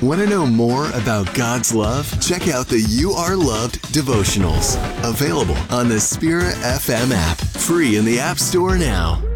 Want to know more about God's love? Check out the You Are Loved devotionals, available on the Spirit FM app, free in the App Store now.